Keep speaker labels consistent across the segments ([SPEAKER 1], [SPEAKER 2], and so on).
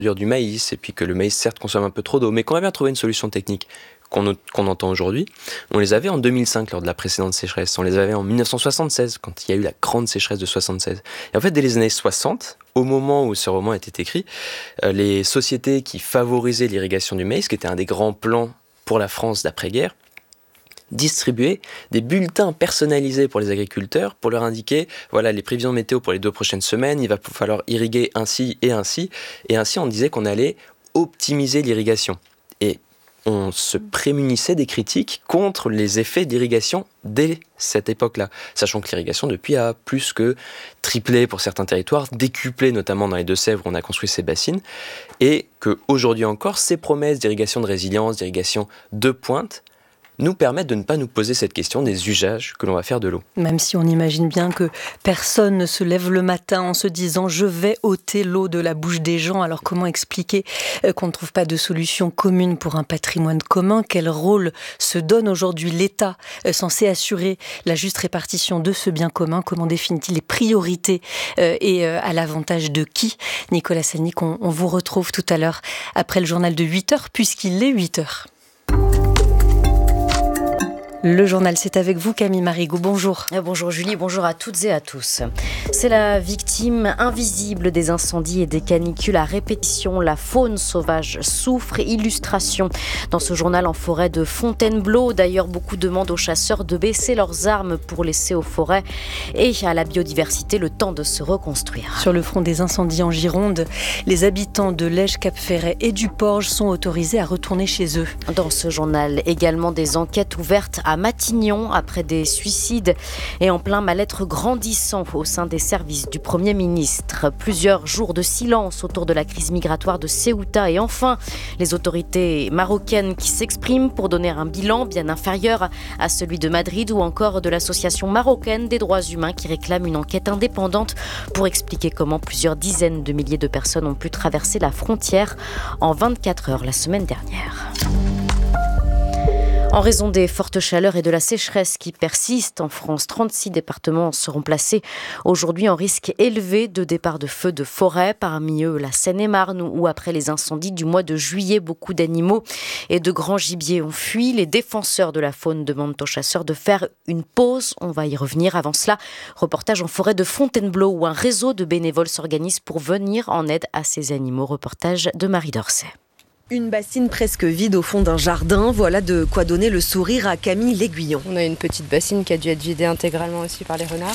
[SPEAKER 1] du maïs, et puis que le maïs certes consomme un peu trop d'eau, mais qu'on a bien trouvé une solution technique qu'on entend aujourd'hui. On les avait en 2005 lors de la précédente sécheresse, on les avait en 1976 quand il y a eu la grande sécheresse de 76. Et en fait, dès les années 60, au moment où ce roman était écrit, les sociétés qui favorisaient l'irrigation du maïs, qui était un des grands plans pour la France d'après-guerre, distribuer des bulletins personnalisés pour les agriculteurs pour leur indiquer voilà les prévisions météo pour les 2 prochaines semaines, il va falloir irriguer ainsi et ainsi, et ainsi on disait qu'on allait optimiser l'irrigation. Et on se prémunissait des critiques contre les effets d'irrigation dès cette époque-là, sachant que l'irrigation depuis a plus que triplé pour certains territoires, décuplé notamment dans les Deux-Sèvres où on a construit ces bassines, et qu'aujourd'hui encore, ces promesses d'irrigation de résilience, d'irrigation de pointe, nous permettent de ne pas nous poser cette question des usages que l'on va faire de l'eau.
[SPEAKER 2] Même si on imagine bien que personne ne se lève le matin en se disant « je vais ôter l'eau de la bouche des gens », alors comment expliquer qu'on ne trouve pas de solution commune pour un patrimoine commun ? Quel rôle se donne aujourd'hui l'État censé assurer la juste répartition de ce bien commun ? Comment définit-il les priorités et à l'avantage de qui ? Nicolas Salnic, on vous retrouve tout à l'heure après le journal de 8h, puisqu'il est 8h. Le journal, c'est avec vous Camille Marigot, bonjour.
[SPEAKER 3] Bonjour Julie, bonjour à toutes et à tous. C'est la victime invisible des incendies et des canicules à répétition. La faune sauvage souffre. Illustration dans ce journal en forêt de Fontainebleau. D'ailleurs, beaucoup demandent aux chasseurs de baisser leurs armes pour laisser aux forêts et à la biodiversité le temps de se reconstruire.
[SPEAKER 2] Sur le front des incendies en Gironde, les habitants de Lège, Cap-Ferret et du Porge sont autorisés à retourner chez eux.
[SPEAKER 3] Dans ce journal, également des enquêtes ouvertes à Matignon après des suicides et en plein mal-être grandissant au sein des services du Premier ministre. Plusieurs jours de silence autour de la crise migratoire de Ceuta et enfin les autorités marocaines qui s'expriment pour donner un bilan bien inférieur à celui de Madrid ou encore de l'association marocaine des droits humains qui réclame une enquête indépendante pour expliquer comment plusieurs dizaines de milliers de personnes ont pu traverser la frontière en 24 heures la semaine dernière. En raison des fortes chaleurs et de la sécheresse qui persistent en France, 36 départements seront placés aujourd'hui en risque élevé de départ de feux de forêt. Parmi eux, la Seine-et-Marne, où après les incendies du mois de juillet, beaucoup d'animaux et de grands gibiers ont fui. Les défenseurs de la faune demandent aux chasseurs de faire une pause. On va y revenir. Avant cela, reportage en forêt de Fontainebleau, où un réseau de bénévoles s'organise pour venir en aide à ces animaux. Reportage de Marie Dorset.
[SPEAKER 4] Une bassine presque vide au fond d'un jardin, voilà de quoi donner le sourire à Camille L'Aiguillon.
[SPEAKER 5] On a une petite bassine qui a dû être vidée intégralement aussi par les renards.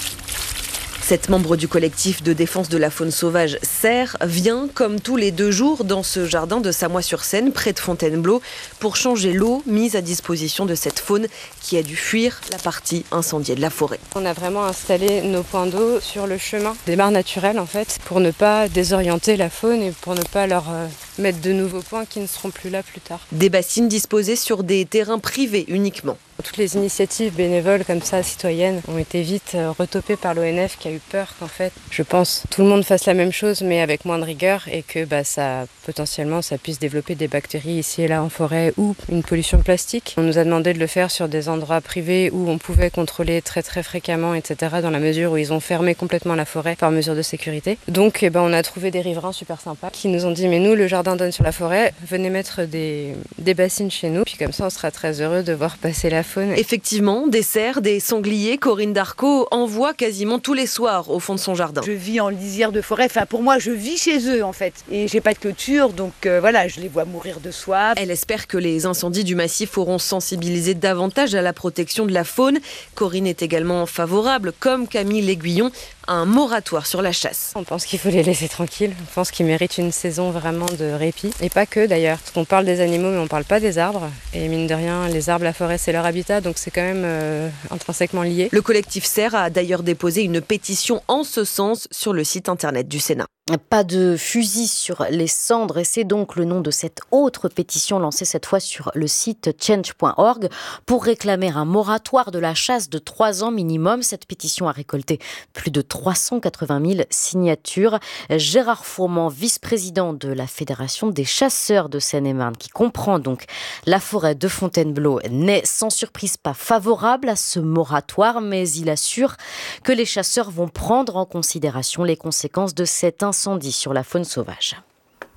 [SPEAKER 4] Cette membre du collectif de défense de la faune sauvage Serre vient, comme tous les 2 jours, dans ce jardin de Samois-sur-Seine, près de Fontainebleau, pour changer l'eau mise à disposition de cette faune qui a dû fuir la partie incendiée de la forêt.
[SPEAKER 5] On a vraiment installé nos points d'eau sur le chemin des mares naturelles en fait, pour ne pas désorienter la faune et pour ne pas leur mettre de nouveaux points qui ne seront plus là plus tard.
[SPEAKER 4] Des bassines disposées sur des terrains privés uniquement.
[SPEAKER 5] Toutes les initiatives bénévoles comme ça, citoyennes, ont été vite retopées par l'ONF qui a eu peur qu'en fait, je pense, tout le monde fasse la même chose mais avec moins de rigueur et que ça potentiellement ça puisse développer des bactéries ici et là en forêt ou une pollution plastique. On nous a demandé de le faire sur des endroits privés où on pouvait contrôler très très fréquemment, etc. dans la mesure où ils ont fermé complètement la forêt par mesure de sécurité. Donc on a trouvé des riverains super sympas qui nous ont dit mais nous le jardin donne sur la forêt, venez mettre des bassines chez nous, puis comme ça on sera très heureux de voir passer la faune.
[SPEAKER 4] Effectivement, des cerfs, des sangliers, Corinne Darcot en voit quasiment tous les soirs au fond de son jardin.
[SPEAKER 6] Je vis en lisière de forêt, pour moi je vis chez eux en fait. Et j'ai pas de clôture, donc je les vois mourir de soif.
[SPEAKER 4] Elle espère que les incendies du massif auront sensibilisé davantage à la protection de la faune. Corinne est également favorable, comme Camille L'Aiguillon, à un moratoire sur la chasse.
[SPEAKER 5] On pense qu'il faut les laisser tranquilles, on pense qu'ils méritent une saison vraiment de répit. Et pas que d'ailleurs, parce qu'on parle des animaux mais on parle pas des arbres. Et mine de rien, les arbres, la forêt c'est leur habitat, donc c'est quand même intrinsèquement lié.
[SPEAKER 4] Le collectif Serre a d'ailleurs déposé une pétition en ce sens sur le site internet du Sénat.
[SPEAKER 3] Pas de fusil sur les cendres et c'est donc le nom de cette autre pétition lancée cette fois sur le site change.org pour réclamer un moratoire de la chasse de 3 ans minimum. Cette pétition a récolté plus de 380 000 signatures. Gérard Fourmand, vice-président de la Fédération des chasseurs de Seine-et-Marne, qui comprend donc la forêt de Fontainebleau, n'est sans surprise pas favorable à ce moratoire, mais il assure que les chasseurs vont prendre en considération les conséquences de cet incendie sur la faune sauvage.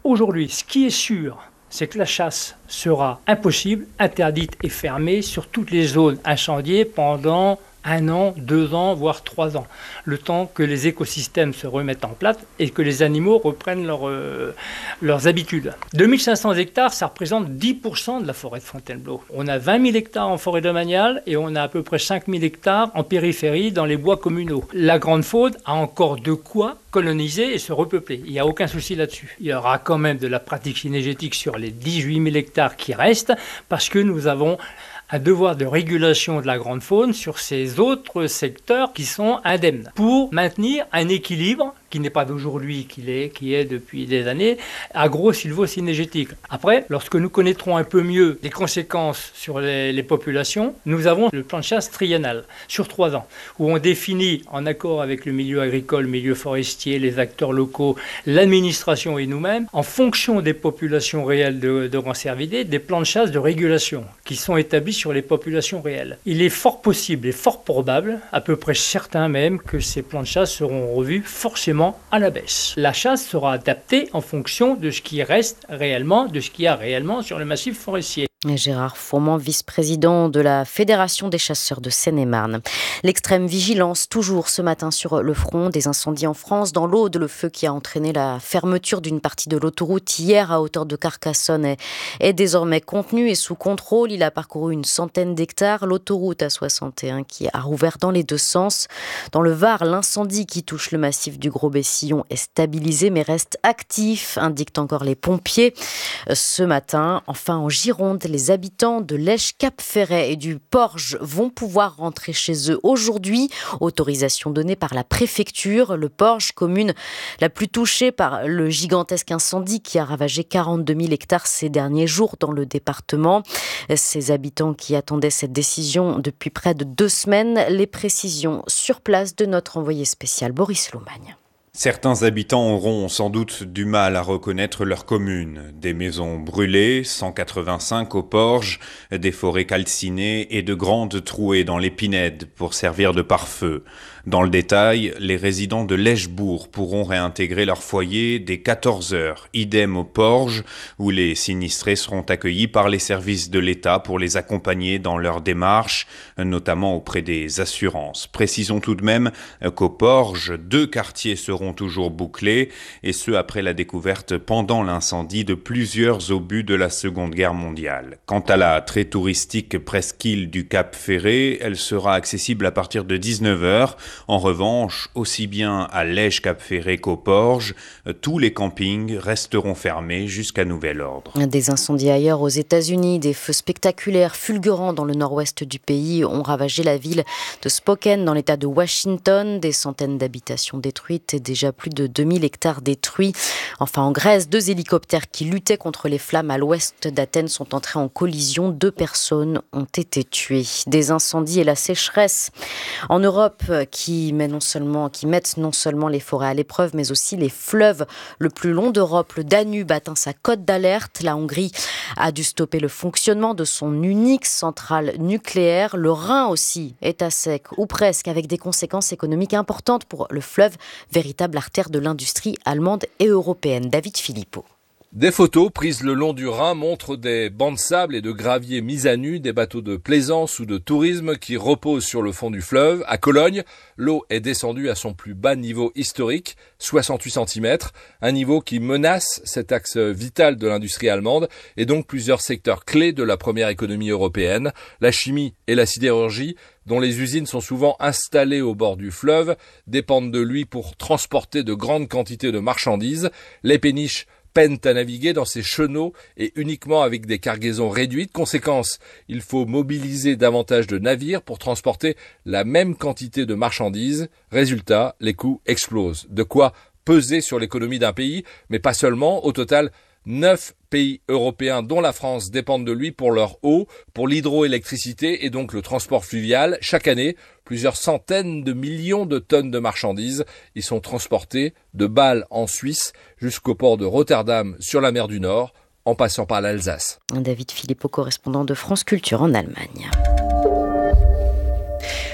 [SPEAKER 7] Aujourd'hui, ce qui est sûr, c'est que la chasse sera impossible, interdite et fermée sur toutes les zones incendiées pendant 1 an, 2 ans, voire 3 ans. Le temps que les écosystèmes se remettent en place et que les animaux reprennent leurs habitudes. 2500 hectares, ça représente 10% de la forêt de Fontainebleau. On a 20 000 hectares en forêt domaniale et on a à peu près 5 000 hectares en périphérie dans les bois communaux. La grande faune a encore de quoi coloniser et se repeupler. Il n'y a aucun souci là-dessus. Il y aura quand même de la pratique cynégétique sur les 18 000 hectares qui restent parce que nous avons un devoir de régulation de la grande faune sur ces autres secteurs qui sont indemnes pour maintenir un équilibre qui n'est pas d'aujourd'hui, qui est depuis des années, agro-sylvo-cynégétique. Après, lorsque nous connaîtrons un peu mieux les conséquences sur les populations, nous avons le plan de chasse triennal sur 3 ans, où on définit, en accord avec le milieu agricole, le milieu forestier, les acteurs locaux, l'administration et nous-mêmes, en fonction des populations réelles de rancervidés, des plans de chasse de régulation qui sont établis sur les populations réelles. Il est fort possible et fort probable, à peu près certain même, que ces plans de chasse seront revus forcément à la baisse. La chasse sera adaptée en fonction de ce qui reste réellement, de ce qu'il y a réellement sur le massif forestier.
[SPEAKER 3] Gérard Fourment, vice-président de la Fédération des chasseurs de Seine-et-Marne. L'extrême vigilance, toujours ce matin sur le front des incendies en France. Dans l'Aude, le feu qui a entraîné la fermeture d'une partie de l'autoroute hier à hauteur de Carcassonne est désormais contenu et sous contrôle. Il a parcouru une centaine d'hectares. L'autoroute A61 qui a rouvert dans les deux sens. Dans le Var, l'incendie qui touche le massif du Gros-Bessillon est stabilisé mais reste actif, indiquent encore les pompiers. Ce matin, enfin en Gironde, les habitants de Lèche-Cap-Ferret et du Porge vont pouvoir rentrer chez eux aujourd'hui. Autorisation donnée par la préfecture. Le Porge, commune la plus touchée par le gigantesque incendie qui a ravagé 42 000 hectares ces derniers jours dans le département. Ces habitants qui attendaient cette décision depuis près de 2 semaines. Les précisions sur place de notre envoyé spécial Boris Lomagne.
[SPEAKER 8] Certains habitants auront sans doute du mal à reconnaître leur commune. Des maisons brûlées, 185 au Porge, des forêts calcinées et de grandes trouées dans les pinèdes pour servir de pare-feu. Dans le détail, les résidents de Lèchebourg pourront réintégrer leur foyer dès 14h. Idem au Porge, où les sinistrés seront accueillis par les services de l'État pour les accompagner dans leur démarche, notamment auprès des assurances. Précisons tout de même qu'au Porge, 2 quartiers seront toujours bouclés, et ce après la découverte pendant l'incendie de plusieurs obus de la Seconde Guerre mondiale. Quant à la très touristique presqu'île du Cap Ferré, elle sera accessible à partir de 19h. En revanche, aussi bien à Lèche-Cap-Ferré qu'au Porge, tous les campings resteront fermés jusqu'à nouvel ordre.
[SPEAKER 3] Des incendies ailleurs aux États-Unis, des feux spectaculaires, fulgurants dans le nord-ouest du pays ont ravagé la ville de Spokane dans l'état de Washington. Des centaines d'habitations détruites et déjà plus de 2000 hectares détruits. Enfin, en Grèce, 2 hélicoptères qui luttaient contre les flammes à l'ouest d'Athènes sont entrés en collision. 2 personnes ont été tuées. Des incendies et la sécheresse en Europe qui mettent non seulement les forêts à l'épreuve, mais aussi les fleuves. Le plus long d'Europe, le Danube, atteint sa cote d'alerte. La Hongrie a dû stopper le fonctionnement de son unique centrale nucléaire. Le Rhin aussi est à sec, ou presque, avec des conséquences économiques importantes pour le fleuve, véritable artère de l'industrie allemande et européenne. David Philippot.
[SPEAKER 9] Des photos prises le long du Rhin montrent des bancs de sable et de gravier mis à nu, des bateaux de plaisance ou de tourisme qui reposent sur le fond du fleuve. À Cologne, l'eau est descendue à son plus bas niveau historique, 68 cm, un niveau qui menace cet axe vital de l'industrie allemande et donc plusieurs secteurs clés de la première économie européenne, la chimie et la sidérurgie, dont les usines sont souvent installées au bord du fleuve, dépendent de lui pour transporter de grandes quantités de marchandises. Les péniches peinent à naviguer dans ces chenaux et uniquement avec des cargaisons réduites. Conséquence, il faut mobiliser davantage de navires pour transporter la même quantité de marchandises. Résultat, les coûts explosent. De quoi peser sur l'économie d'un pays, mais pas seulement. Au total, 9 pays européens, dont la France, dépendent de lui pour leur eau, pour l'hydroélectricité et donc le transport fluvial. Chaque année, plusieurs centaines de millions de tonnes de marchandises y sont transportées de Bâle en Suisse jusqu'au port de Rotterdam sur la mer du Nord, en passant par l'Alsace.
[SPEAKER 3] David Philippot, correspondant de France Culture en Allemagne.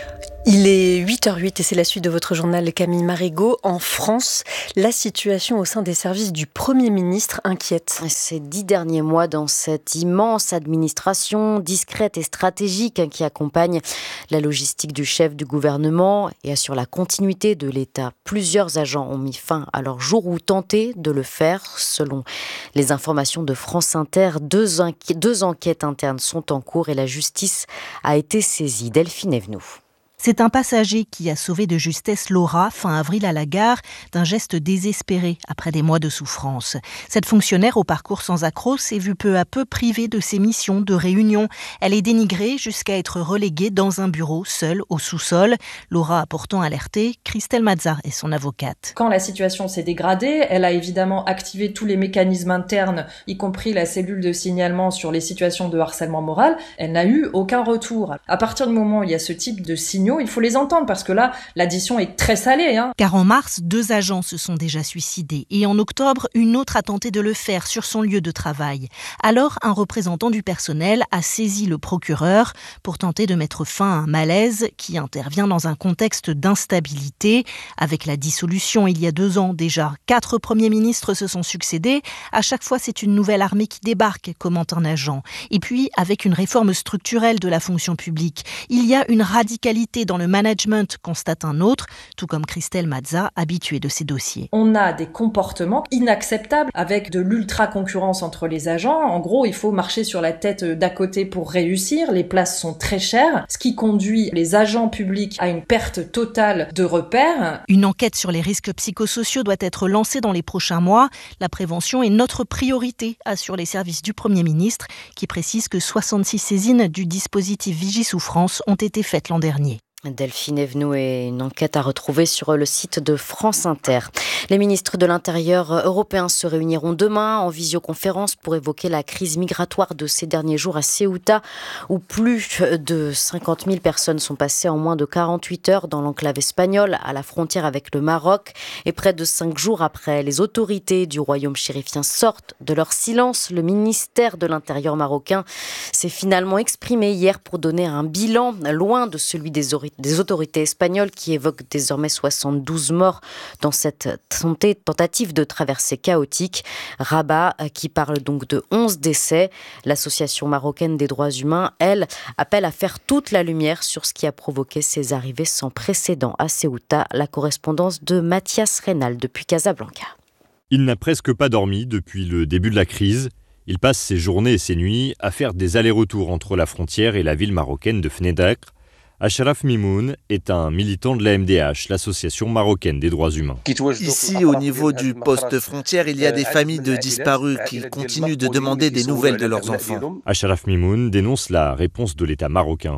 [SPEAKER 2] Il est 8h08 et c'est la suite de votre journal Camille Marigot. En France, la situation au sein des services du Premier ministre inquiète.
[SPEAKER 3] Ces 10 derniers mois dans cette immense administration discrète et stratégique qui accompagne la logistique du chef du gouvernement et assure la continuité de l'État. Plusieurs agents ont mis fin à leur jour ou tenté de le faire. Selon les informations de France Inter, deux enquêtes internes sont en cours et la justice a été saisie. Delphine Evenou.
[SPEAKER 10] C'est un passager qui a sauvé de justesse Laura, fin avril à la gare, d'un geste désespéré après des mois de souffrance. Cette fonctionnaire au parcours sans accroc s'est vue peu à peu privée de ses missions de réunion. Elle est dénigrée jusqu'à être reléguée dans un bureau, seule, au sous-sol. Laura a pourtant alerté. Christelle Mazza est son avocate.
[SPEAKER 11] Quand la situation s'est dégradée, elle a évidemment activé tous les mécanismes internes, y compris la cellule de signalement sur les situations de harcèlement moral. Elle n'a eu aucun retour. À partir du moment où il y a ce type de signaux, il faut les entendre parce que là, l'addition est très salée.
[SPEAKER 10] Car en mars, 2 agents se sont déjà suicidés et en octobre, une autre a tenté de le faire sur son lieu de travail. Alors, un représentant du personnel a saisi le procureur pour tenter de mettre fin à un malaise qui intervient dans un contexte d'instabilité. Avec la dissolution il y a 2 ans déjà, 4 premiers ministres se sont succédés. À chaque fois, c'est une nouvelle armée qui débarque, commente un agent. Et puis, avec une réforme structurelle de la fonction publique, il y a une radicalité dans le management, constate un autre, tout comme Christelle Mazza, habituée de ces dossiers.
[SPEAKER 11] On a des comportements inacceptables avec de l'ultra-concurrence entre les agents. En gros, il faut marcher sur la tête d'à côté pour réussir. Les places sont très chères, ce qui conduit les agents publics à une perte totale de repères.
[SPEAKER 10] Une enquête sur les risques psychosociaux doit être lancée dans les prochains mois. La prévention est notre priorité, assurent les services du Premier ministre, qui précise que 66 saisines du dispositif Vigie-Souffrance ont été faites l'an dernier.
[SPEAKER 3] Delphine Evenou et une enquête à retrouver sur le site de France Inter. Les ministres de l'Intérieur européens se réuniront demain en visioconférence pour évoquer la crise migratoire de ces derniers jours à Ceuta, où plus de 50 000 personnes sont passées en moins de 48 heures dans l'enclave espagnole, à la frontière avec le Maroc. Et près de 5 jours après, les autorités du royaume chérifien sortent de leur silence. Le ministère de l'Intérieur marocain s'est finalement exprimé hier pour donner un bilan loin de celui des autorités espagnoles qui évoquent désormais 72 morts dans cette tentative de traversée chaotique. Rabat qui parle donc de 11 décès. L'association marocaine des droits humains, elle, appelle à faire toute la lumière sur ce qui a provoqué ces arrivées sans précédent à Ceuta. La correspondance de Mathias Reynal depuis Casablanca.
[SPEAKER 12] Il n'a presque pas dormi depuis le début de la crise. Il passe ses journées et ses nuits à faire des allers-retours entre la frontière et la ville marocaine de Fnedaq. Achraf Mimoun est un militant de la MDH, l'association marocaine des droits humains.
[SPEAKER 13] Ici, au niveau du poste frontière, il y a des familles de disparus qui continuent de demander des nouvelles de leurs enfants.
[SPEAKER 12] Achraf Mimoun dénonce la réponse de l'État marocain.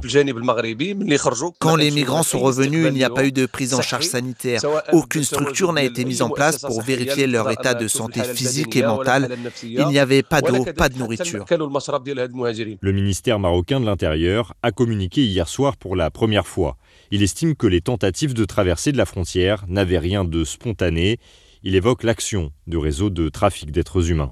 [SPEAKER 13] Quand les migrants sont revenus, il n'y a pas eu de prise en charge sanitaire. Aucune structure n'a été mise en place pour vérifier leur état de santé physique et mentale. Il n'y avait pas d'eau, pas de nourriture.
[SPEAKER 12] Le ministère marocain de l'Intérieur a communiqué hier soir pour la première fois. Il estime que les tentatives de traversée de la frontière n'avaient rien de spontané. Il évoque l'action de réseaux de trafic d'êtres humains.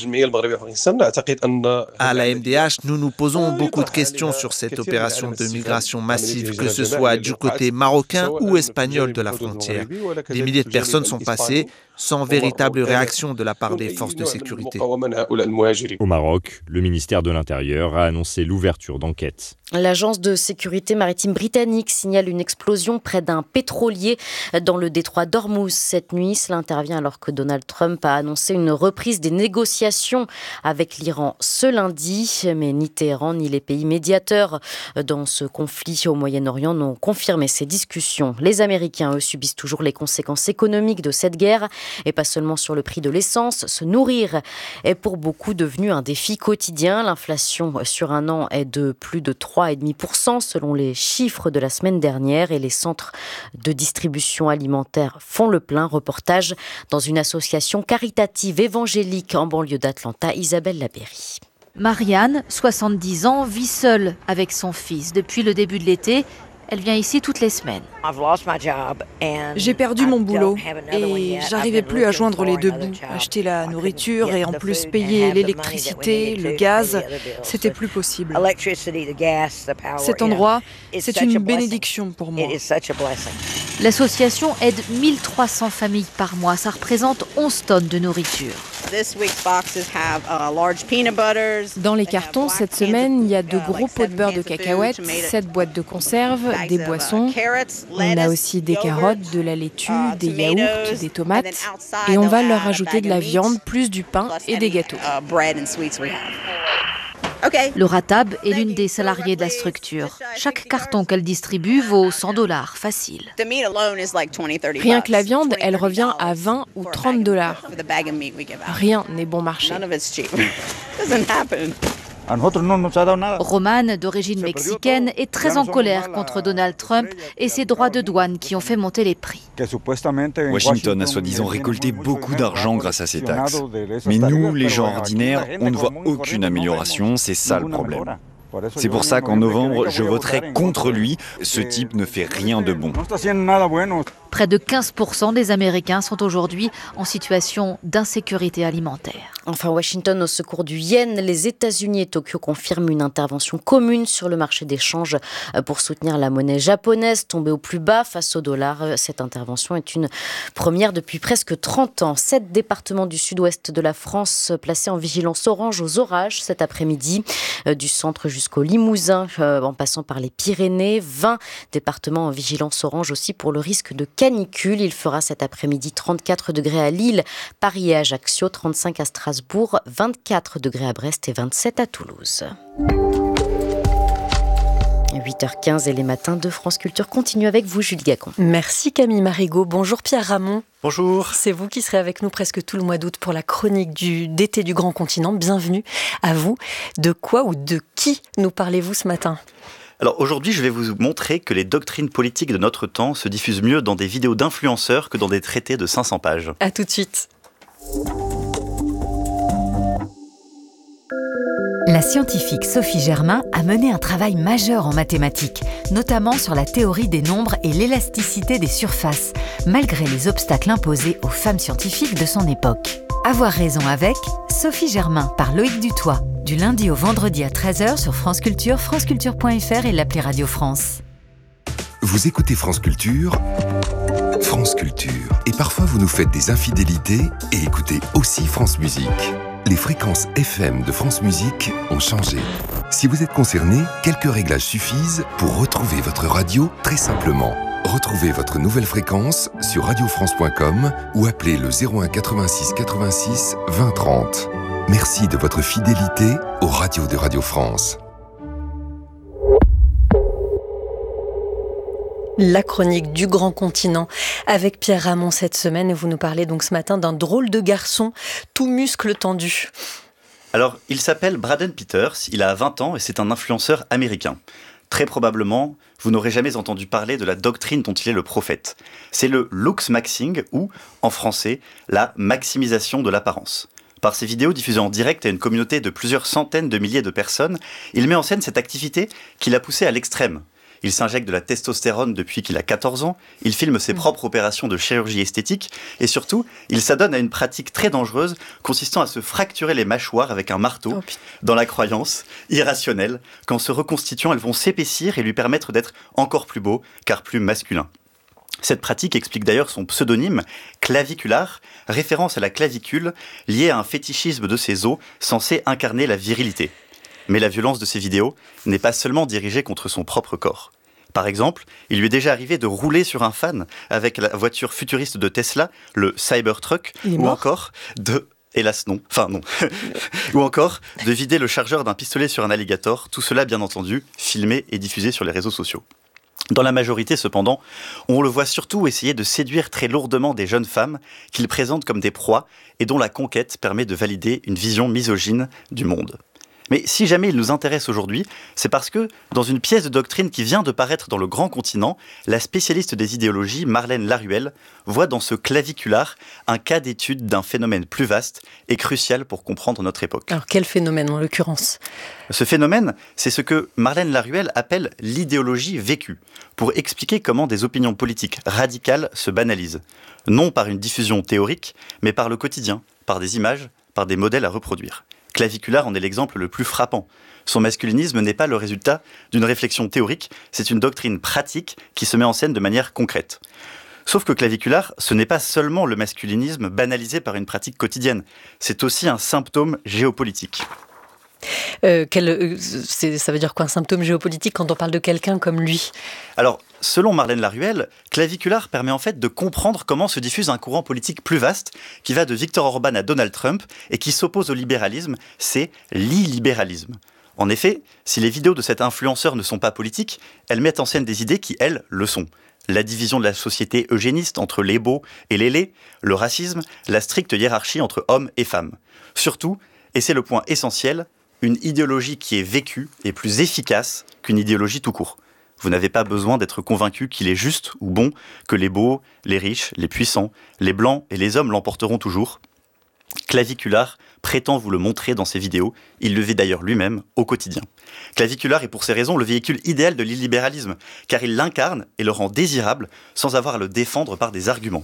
[SPEAKER 13] À la MDH, nous nous posons beaucoup de questions sur cette opération de migration massive, que ce soit du côté marocain ou espagnol de la frontière. Des milliers de personnes sont passées sans véritable réaction de la part des forces de sécurité.
[SPEAKER 12] Au Maroc, le ministère de l'Intérieur a annoncé l'ouverture d'enquêtes.
[SPEAKER 3] L'agence de sécurité maritime britannique signale une explosion près d'un pétrolier dans le détroit d'Ormuz cette nuit. Cela intervient alors que Donald Trump a annoncé une reprise des négociations avec l'Iran ce lundi. Mais ni Téhéran ni les pays médiateurs dans ce conflit au Moyen-Orient n'ont confirmé ces discussions. Les Américains, eux, subissent toujours les conséquences économiques de cette guerre et pas seulement sur le prix de l'essence. Se nourrir est pour beaucoup devenu un défi quotidien. L'inflation sur un an est de plus de 3,5% selon les chiffres de la semaine dernière et les centres de distribution alimentaire font le plein. Reportage dans une association caritative évangélique en banlieue d'Atlanta, Isabelle Labéry.
[SPEAKER 14] Marianne, 70 ans, vit seule avec son fils. Depuis le début de l'été,
[SPEAKER 3] Elle vient ici toutes les semaines.
[SPEAKER 14] J'ai perdu mon boulot et j'arrivais plus à joindre les deux bouts. Acheter la nourriture et en plus payer l'électricité, le gaz, c'était plus possible. Cet endroit, c'est une bénédiction pour moi.
[SPEAKER 3] L'association aide 1300 familles par mois. Ça représente 11 tonnes de nourriture.
[SPEAKER 14] Dans les cartons, cette semaine, il y a de gros pots de beurre de cacahuètes, 7 boîtes de conserve, des boissons. On a aussi des carottes, de la laitue, des yaourts, des tomates. Et on va leur ajouter de la viande, plus du pain et des gâteaux.
[SPEAKER 3] Laura Tab est l'une des salariées de la structure. Chaque carton qu'elle distribue vaut $100, facile.
[SPEAKER 14] Rien que la viande, elle revient à 20 ou $30. Rien n'est bon marché.
[SPEAKER 3] Roman, d'origine mexicaine, est très en colère contre Donald Trump et ses droits de douane qui ont fait monter les prix.
[SPEAKER 15] Washington a soi-disant récolté beaucoup d'argent grâce à ces taxes. Mais nous, les gens ordinaires, on ne voit aucune amélioration, c'est ça le problème. C'est pour ça qu'en novembre, je voterai contre lui. Ce type ne fait rien de bon.
[SPEAKER 3] Près de 15% des Américains sont aujourd'hui en situation d'insécurité alimentaire. Enfin, Washington au secours du yen. Les États-Unis et Tokyo confirment une intervention commune sur le marché des changes pour soutenir la monnaie japonaise tombée au plus bas face au dollar. Cette intervention est une première depuis presque 30 ans. 7 départements du sud-ouest de la France placés en vigilance orange aux orages cet après-midi, du centre jusqu'au Limousin, en passant par les Pyrénées. 20 départements en vigilance orange aussi pour le risque de canicule. Il fera cet après-midi 34 degrés à Lille, Paris et Ajaccio, 35 à Strasbourg, 24 degrés à Brest et 27 à Toulouse. 8h15 et les matins de France Culture continuent avec vous, Julie Gacon.
[SPEAKER 2] Merci Camille Marigot. Bonjour Pierre Ramon.
[SPEAKER 16] Bonjour.
[SPEAKER 2] C'est vous qui serez avec nous presque tout le mois d'août pour la chronique d'été du Grand Continent. Bienvenue à vous. De quoi ou de qui nous parlez-vous ce matin ?
[SPEAKER 16] Alors aujourd'hui, je vais vous montrer que les doctrines politiques de notre temps se diffusent mieux dans des vidéos d'influenceurs que dans des traités de 500 pages.
[SPEAKER 2] À tout de suite.
[SPEAKER 17] La scientifique Sophie Germain a mené un travail majeur en mathématiques, notamment sur la théorie des nombres et l'élasticité des surfaces, malgré les obstacles imposés aux femmes scientifiques de son époque. Avoir raison avec Sophie Germain par Loïc Dutoit, du lundi au vendredi à 13h sur France Culture, franceculture.fr et l'appli Radio France.
[SPEAKER 18] Vous écoutez France Culture, France Culture. Et parfois vous nous faites des infidélités et écoutez aussi France Musique. Les fréquences FM de France Musique ont changé. Si vous êtes concerné, quelques réglages suffisent pour retrouver votre radio très simplement. Retrouvez votre nouvelle fréquence sur radiofrance.com ou appelez le 01 86 86 20 30. Merci de votre fidélité aux radios de Radio France.
[SPEAKER 2] La chronique du Grand Continent avec Pierre Ramon cette semaine. Et vous nous parlez donc ce matin d'un drôle de garçon, tout muscle tendu.
[SPEAKER 16] Alors, il s'appelle Braden Peters, il a 20 ans et c'est un influenceur américain. Très probablement, vous n'aurez jamais entendu parler de la doctrine dont il est le prophète. C'est le looks maxing ou, en français, la maximisation de l'apparence. Par ses vidéos diffusées en direct à une communauté de plusieurs centaines de milliers de personnes, il met en scène cette activité qui l'a poussé à l'extrême. Il s'injecte de la testostérone depuis qu'il a 14 ans, il filme ses propres opérations de chirurgie esthétique et surtout, il s'adonne à une pratique très dangereuse consistant à se fracturer les mâchoires avec un marteau dans la croyance irrationnelle qu'en se reconstituant, elles vont s'épaissir et lui permettre d'être encore plus beau car plus masculin. Cette pratique explique d'ailleurs son pseudonyme claviculaire, référence à la clavicule liée à un fétichisme de ses os censé incarner la virilité. Mais la violence de ces vidéos n'est pas seulement dirigée contre son propre corps. Par exemple, il lui est déjà arrivé de rouler sur un fan avec la voiture futuriste de Tesla, le Cybertruck, ou encore de... Hélas non, enfin non. Ou encore de vider le chargeur d'un pistolet sur un alligator, tout cela bien entendu, filmé et diffusé sur les réseaux sociaux. Dans la majorité, cependant, on le voit surtout essayer de séduire très lourdement des jeunes femmes qu'il présente comme des proies et dont la conquête permet de valider une vision misogyne du monde. Mais si jamais il nous intéresse aujourd'hui, c'est parce que, dans une pièce de doctrine qui vient de paraître dans Le Grand Continent, la spécialiste des idéologies, Marlène Laruelle, voit dans ce clavicular un cas d'étude d'un phénomène plus vaste et crucial pour comprendre notre époque.
[SPEAKER 2] Alors quel phénomène en l'occurrence ?
[SPEAKER 16] Ce phénomène, c'est ce que Marlène Laruelle appelle l'idéologie vécue, pour expliquer comment des opinions politiques radicales se banalisent. Non par une diffusion théorique, mais par le quotidien, par des images, par des modèles à reproduire. Clavicular en est l'exemple le plus frappant. Son masculinisme n'est pas le résultat d'une réflexion théorique, c'est une doctrine pratique qui se met en scène de manière concrète. Sauf que Clavicular, ce n'est pas seulement le masculinisme banalisé par une pratique quotidienne, c'est aussi un symptôme géopolitique.
[SPEAKER 2] Ça veut dire quoi un symptôme géopolitique quand on parle de quelqu'un comme lui ?
[SPEAKER 16] Alors, selon Marlène Laruelle, Clavicular permet en fait de comprendre comment se diffuse un courant politique plus vaste qui va de Viktor Orban à Donald Trump et qui s'oppose au libéralisme, c'est l'illibéralisme. En effet, si les vidéos de cet influenceur ne sont pas politiques, elles mettent en scène des idées qui, elles, le sont. La division de la société eugéniste entre les beaux et les laids, le racisme, la stricte hiérarchie entre hommes et femmes. Surtout, et c'est le point essentiel, une idéologie qui est vécue est plus efficace qu'une idéologie tout court. Vous n'avez pas besoin d'être convaincu qu'il est juste ou bon, que les beaux, les riches, les puissants, les blancs et les hommes l'emporteront toujours. Clavicular prétend vous le montrer dans ses vidéos, il le vit d'ailleurs lui-même au quotidien. Clavicular est pour ces raisons le véhicule idéal de l'illibéralisme, car il l'incarne et le rend désirable sans avoir à le défendre par des arguments.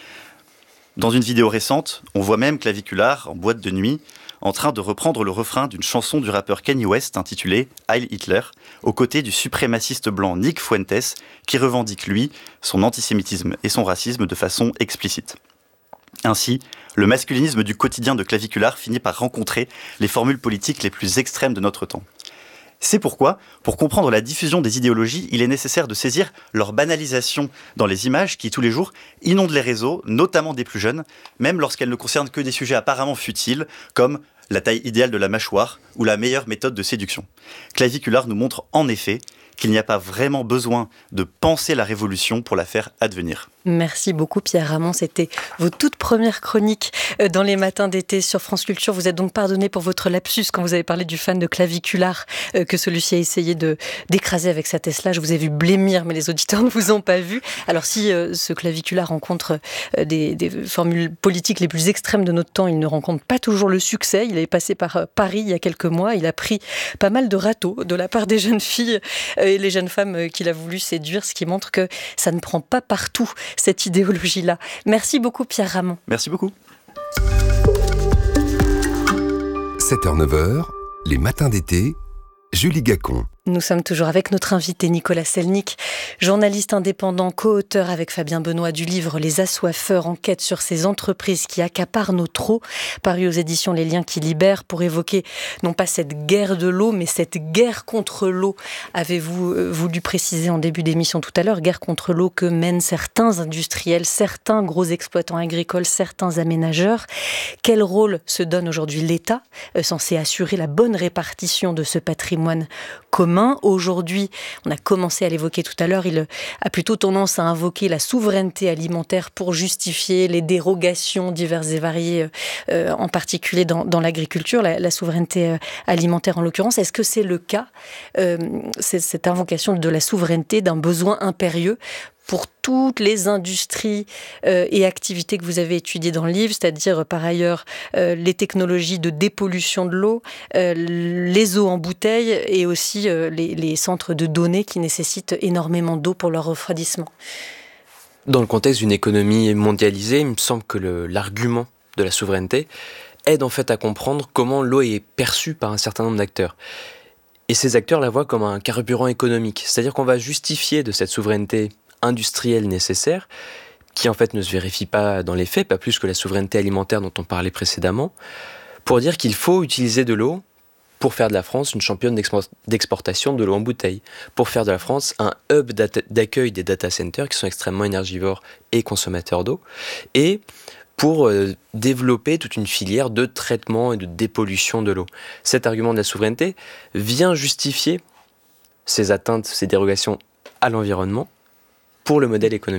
[SPEAKER 16] Dans une vidéo récente, on voit même Clavicular en boîte de nuit, en train de reprendre le refrain d'une chanson du rappeur Kanye West intitulée Heil Hitler, aux côtés du suprémaciste blanc Nick Fuentes, qui revendique, lui, son antisémitisme et son racisme de façon explicite. Ainsi, le masculinisme du quotidien de Clavicular finit par rencontrer les formules politiques les plus extrêmes de notre temps. C'est pourquoi, pour comprendre la diffusion des idéologies, il est nécessaire de saisir leur banalisation dans les images qui, tous les jours, inondent les réseaux, notamment des plus jeunes, même lorsqu'elles ne concernent que des sujets apparemment futiles, comme la taille idéale de la mâchoire ou la meilleure méthode de séduction. Clavicular nous montre en effet qu'il n'y a pas vraiment besoin de penser la révolution pour la faire advenir.
[SPEAKER 2] Merci beaucoup Pierre Ramon, c'était vos toutes premières chroniques dans les matins d'été sur France Culture. Vous êtes donc pardonné pour votre lapsus quand vous avez parlé du fan de Clavicular que celui-ci a essayé d'écraser avec sa Tesla. Je vous ai vu blêmir mais les auditeurs ne vous ont pas vu. Alors si ce Clavicular rencontre des formules politiques les plus extrêmes de notre temps, il ne rencontre pas toujours le succès. Il est passé par Paris il y a quelques mois, il a pris pas mal de râteaux de la part des jeunes filles et les jeunes femmes qu'il a voulu séduire, ce qui montre que ça ne prend pas partout cette idéologie-là. Merci beaucoup Pierre Ramon.
[SPEAKER 16] Merci beaucoup.
[SPEAKER 18] 7h-9h, les matins d'été, Julie Gacon.
[SPEAKER 2] Nous sommes toujours avec notre invité Nicolas Selnick, journaliste indépendant, co-auteur avec Fabien Benoît du livre Les Assoiffeurs, enquête sur ces entreprises qui accaparent nos trous, paru aux éditions Les Liens qui libèrent, pour évoquer non pas cette guerre de l'eau, mais cette guerre contre l'eau. Avez-vous voulu préciser en début d'émission tout à l'heure, guerre contre l'eau que mènent certains industriels, certains gros exploitants agricoles, certains aménageurs. Quel rôle se donne aujourd'hui l'État, censé assurer la bonne répartition de ce patrimoine commun? Aujourd'hui, on a commencé à l'évoquer tout à l'heure, il a plutôt tendance à invoquer la souveraineté alimentaire pour justifier les dérogations diverses et variées, en particulier dans l'agriculture, la souveraineté alimentaire en l'occurrence. Est-ce que c'est le cas, cette invocation de la souveraineté, d'un besoin impérieux pour toutes les industries et activités que vous avez étudiées dans le livre, c'est-à-dire par ailleurs les technologies de dépollution de l'eau, les eaux en bouteille et aussi les centres de données qui nécessitent énormément d'eau pour leur refroidissement.
[SPEAKER 1] Dans le contexte d'une économie mondialisée, il me semble que l'argument de la souveraineté aide en fait à comprendre comment l'eau est perçue par un certain nombre d'acteurs. Et ces acteurs la voient comme un carburant économique, c'est-à-dire qu'on va justifier de cette souveraineté industrielle nécessaire, qui en fait ne se vérifie pas dans les faits, pas plus que la souveraineté alimentaire dont on parlait précédemment, pour dire qu'il faut utiliser de l'eau pour faire de la France une championne d'exportation de l'eau en bouteille, pour faire de la France un hub d'accueil des data centers qui sont extrêmement énergivores et consommateurs d'eau, et pour développer toute une filière de traitement et de dépollution de l'eau. Cet argument de la souveraineté vient justifier ces atteintes, ces dérogations à l'environnement, pour le modèle économique.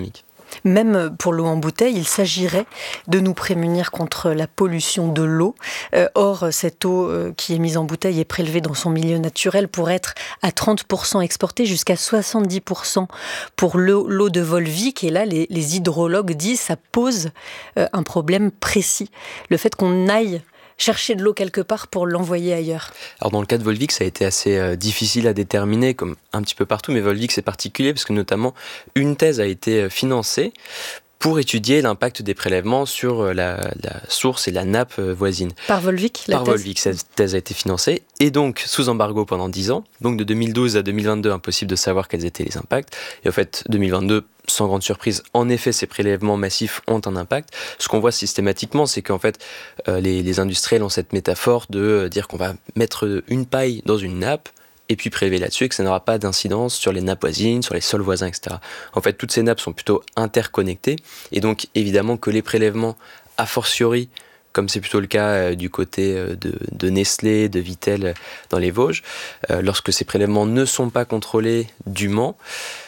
[SPEAKER 2] Même pour l'eau en bouteille, il s'agirait de nous prémunir contre la pollution de l'eau. Or, cette eau qui est mise en bouteille et prélevée dans son milieu naturel pourrait être à 30% exportée, jusqu'à 70% pour l'eau de Volvic. Et là, les hydrologues disent que ça pose un problème précis. Le fait qu'on aille chercher de l'eau quelque part pour l'envoyer ailleurs.
[SPEAKER 1] Alors dans le cas de Volvic, ça a été assez difficile à déterminer, comme un petit peu partout, mais Volvic c'est particulier parce que notamment une thèse a été financée pour étudier l'impact des prélèvements sur la source et la nappe voisine.
[SPEAKER 2] Par Volvic,
[SPEAKER 1] Par Volvic, cette thèse a été financée, et donc sous embargo pendant 10 ans, donc de 2012 à 2022, impossible de savoir quels étaient les impacts, et en fait 2022, sans grande surprise, en effet, ces prélèvements massifs ont un impact. Ce qu'on voit systématiquement, c'est qu'en fait, les industriels ont cette métaphore de dire qu'on va mettre une paille dans une nappe, et puis prélever là-dessus, et que ça n'aura pas d'incidence sur les nappes voisines, sur les sols voisins, etc. En fait, toutes ces nappes sont plutôt interconnectées, et donc évidemment que les prélèvements, a fortiori, comme c'est plutôt le cas du côté de Nestlé, de Vittel dans les Vosges, lorsque ces prélèvements ne sont pas contrôlés dûment,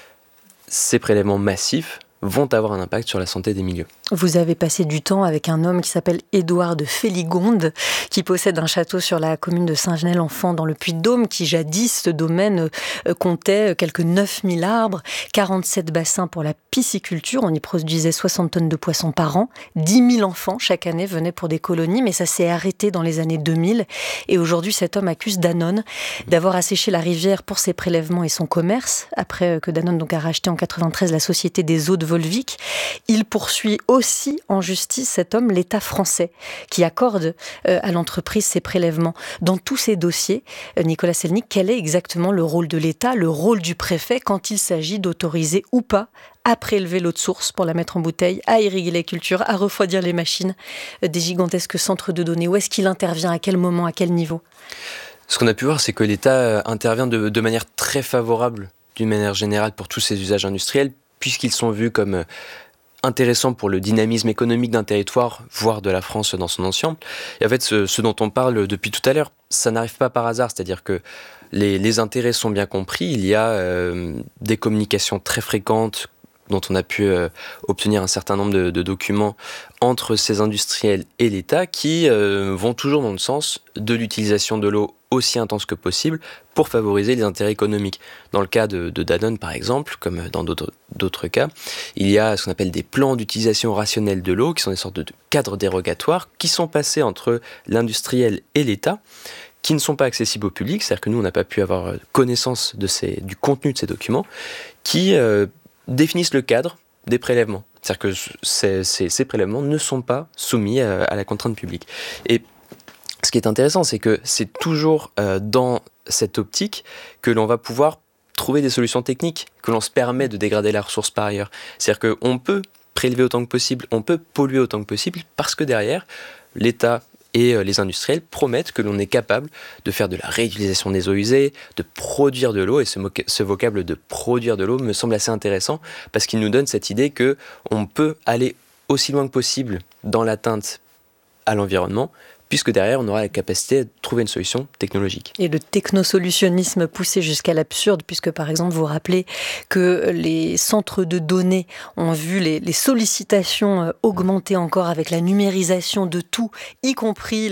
[SPEAKER 1] ces prélèvements massifs vont avoir un impact sur la santé des milieux.
[SPEAKER 2] Vous avez passé du temps avec un homme qui s'appelle Édouard de Féligonde, qui possède un château sur la commune de Saint-Genès-l'Enfant dans le Puy-de-Dôme, qui jadis, ce domaine comptait quelques 9000 arbres, 47 bassins pour la pisciculture, on y produisait 60 tonnes de poissons par an, 10 000 enfants chaque année venaient pour des colonies, mais ça s'est arrêté dans les années 2000, et aujourd'hui cet homme accuse Danone d'avoir asséché la rivière pour ses prélèvements et son commerce, après que Danone donc a racheté en 93 la Société des eaux de Volvic. Il poursuit aussi en justice cet homme, l'État français, qui accorde à l'entreprise ses prélèvements. Dans tous ces dossiers, Nicolas Selnick, quel est exactement le rôle de l'État, le rôle du préfet quand il s'agit d'autoriser ou pas à prélever l'eau de source pour la mettre en bouteille, à irriguer les cultures, à refroidir les machines, des gigantesques centres de données? Où est-ce qu'il intervient? À quel moment? À quel niveau?
[SPEAKER 1] Ce qu'on a pu voir, c'est que l'État intervient de manière très favorable, d'une manière générale, pour tous ces usages industriels, puisqu'ils sont vus comme intéressants pour le dynamisme économique d'un territoire, voire de la France dans son ensemble. Et en fait, ce dont on parle depuis tout à l'heure, ça n'arrive pas par hasard, c'est-à-dire que les intérêts sont bien compris, il y a des communications très fréquentes dont on a pu obtenir un certain nombre de documents entre ces industriels et l'État qui vont toujours dans le sens de l'utilisation de l'eau aussi intense que possible pour favoriser les intérêts économiques. Dans le cas de Danone, par exemple, comme dans d'autres cas, il y a ce qu'on appelle des plans d'utilisation rationnelle de l'eau, qui sont des sortes de cadres dérogatoires qui sont passés entre l'industriel et l'État, qui ne sont pas accessibles au public, c'est-à-dire que nous, on n'a pas pu avoir connaissance du contenu de ces documents, qui définissent le cadre des prélèvements. C'est-à-dire que ces prélèvements ne sont pas soumis à la contrainte publique. Et ce qui est intéressant, c'est que c'est toujours dans cette optique que l'on va pouvoir trouver des solutions techniques, que l'on se permet de dégrader la ressource par ailleurs. C'est-à-dire qu'on peut prélever autant que possible, on peut polluer autant que possible, parce que derrière, l'État et les industriels promettent que l'on est capable de faire de la réutilisation des eaux usées, de produire de l'eau, et ce vocable de produire de l'eau me semble assez intéressant, parce qu'il nous donne cette idée qu'on peut aller aussi loin que possible dans l'atteinte à l'environnement, puisque derrière, on aura la capacité de trouver une solution technologique.
[SPEAKER 2] Et le technosolutionnisme poussé jusqu'à l'absurde, puisque par exemple, vous rappelez que les centres de données ont vu les sollicitations augmenter encore avec la numérisation de tout, y compris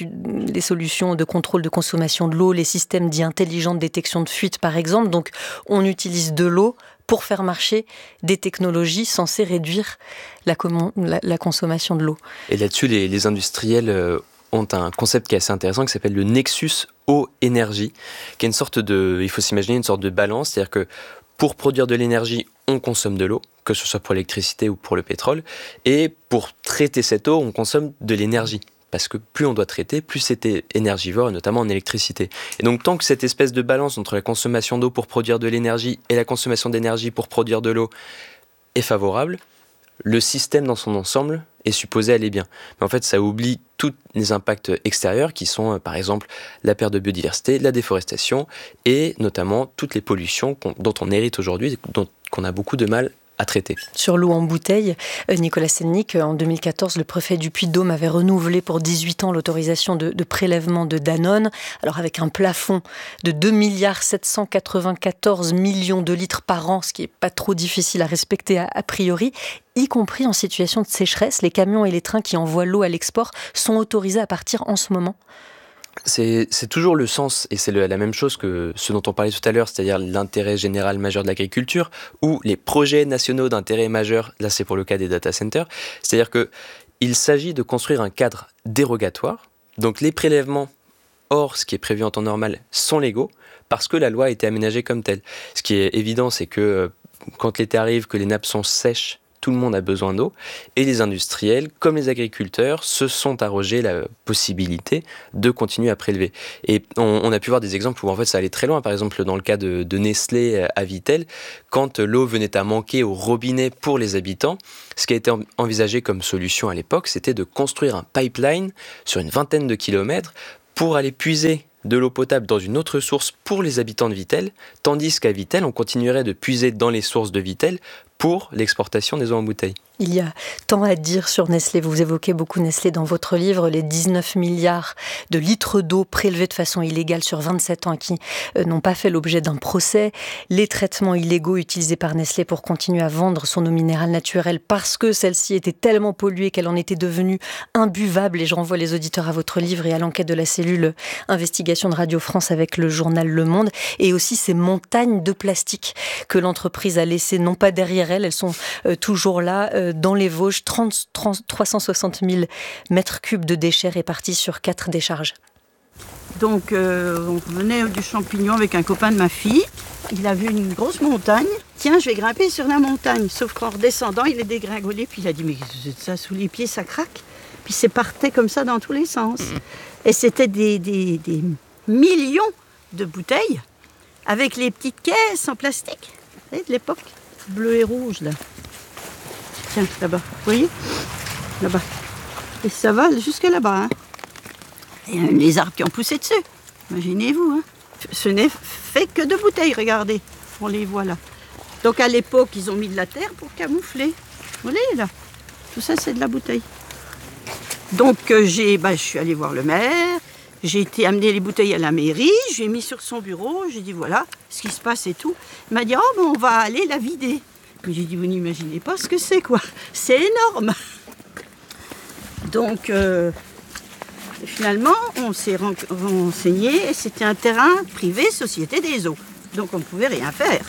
[SPEAKER 2] les solutions de contrôle de consommation de l'eau, les systèmes dits intelligents de détection de fuite, par exemple. Donc, on utilise de l'eau pour faire marcher des technologies censées réduire la consommation de l'eau. Et
[SPEAKER 1] là-dessus, les industriels ont un concept qui est assez intéressant qui s'appelle le nexus eau-énergie, qui est il faut s'imaginer une sorte de balance, c'est-à-dire que pour produire de l'énergie, on consomme de l'eau, que ce soit pour l'électricité ou pour le pétrole, et pour traiter cette eau, on consomme de l'énergie. Parce que plus on doit traiter, plus c'est énergivore, et notamment en électricité. Et donc tant que cette espèce de balance entre la consommation d'eau pour produire de l'énergie et la consommation d'énergie pour produire de l'eau est favorable, le système dans son ensemble est supposé aller bien. Mais en fait, ça oublie tous les impacts extérieurs qui sont, par exemple, la perte de biodiversité, la déforestation et notamment toutes les pollutions dont on hérite aujourd'hui, qu'on a beaucoup de mal à traiter.
[SPEAKER 2] Sur l'eau en bouteille, Nicolas Selnick, en 2014, le préfet du Puy-de-Dôme avait renouvelé pour 18 ans l'autorisation de prélèvement de Danone, alors avec un plafond de 2,794 milliards de litres par an, ce qui n'est pas trop difficile à respecter a priori, y compris en situation de sécheresse. Les camions et les trains qui envoient l'eau à l'export sont autorisés à partir en ce moment.
[SPEAKER 1] C'est toujours le sens, et c'est la même chose que ce dont on parlait tout à l'heure, c'est-à-dire l'intérêt général majeur de l'agriculture, ou les projets nationaux d'intérêt majeur, là c'est pour le cas des data centers, c'est-à-dire qu'il s'agit de construire un cadre dérogatoire, donc les prélèvements hors ce qui est prévu en temps normal sont légaux, parce que la loi a été aménagée comme telle. Ce qui est évident, c'est que quand l'été arrive, que les nappes sont sèches, tout le monde a besoin d'eau, et les industriels, comme les agriculteurs, se sont arrogés la possibilité de continuer à prélever. Et on a pu voir des exemples où en fait ça allait très loin. Par exemple, dans le cas de Nestlé à Vittel, quand l'eau venait à manquer au robinet pour les habitants, ce qui a été envisagé comme solution à l'époque, c'était de construire un pipeline sur une vingtaine de kilomètres pour aller puiser de l'eau potable dans une autre source pour les habitants de Vittel, tandis qu'à Vittel, on continuerait de puiser dans les sources de Vittel pour l'exportation des eaux en bouteille.
[SPEAKER 2] Il y a tant à dire sur Nestlé. Vous évoquez beaucoup Nestlé dans votre livre, les 19 milliards de litres d'eau prélevés de façon illégale sur 27 ans qui n'ont pas fait l'objet d'un procès, les traitements illégaux utilisés par Nestlé pour continuer à vendre son eau minérale naturelle parce que celle-ci était tellement polluée qu'elle en était devenue imbuvable. Et je renvoie les auditeurs à votre livre et à l'enquête de la cellule Investigation de Radio France avec le journal Le Monde. Et aussi ces montagnes de plastique que l'entreprise a laissées, non pas derrière elles sont toujours là, dans les Vosges, 360 000 mètres cubes de déchets répartis sur 4 décharges.
[SPEAKER 19] Donc on venait du champignon avec un copain de ma fille. Il a vu une grosse montagne. Tiens, je vais grimper sur la montagne. Sauf qu'en redescendant, il est dégringolé. Puis il a dit, mais ça sous les pieds, ça craque. Puis c'est partait comme ça dans tous les sens. Et c'était des millions de bouteilles avec les petites caisses en plastique, vous savez, de l'époque, bleu et rouge là. Tiens, là-bas, vous voyez? Là-bas. Et ça va jusqu'à là-bas. Hein. Il y a les arbres qui ont poussé dessus. Imaginez-vous. Hein. Ce n'est fait que de bouteilles, regardez. On les voit là. Donc à l'époque, ils ont mis de la terre pour camoufler. Vous voyez là? Tout ça, c'est de la bouteille. Donc je suis allée voir le maire. J'ai été amener les bouteilles à la mairie. Je l'ai mis sur son bureau. J'ai dit voilà ce qui se passe et tout. Il m'a dit oh, ben, on va aller la vider. Mais j'ai dit, vous n'imaginez pas ce que c'est, quoi. C'est énorme. Donc, finalement, on s'est renseigné. C'était un terrain privé, Société des eaux. Donc, on ne pouvait rien faire.